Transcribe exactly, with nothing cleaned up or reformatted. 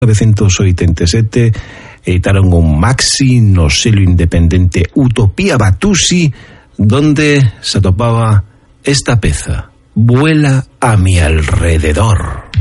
novecientos oitenta e sete editaron un maxi no selo independente Utopía Batusi, donde se atopaba esta peza, Vuela a mi alrededor.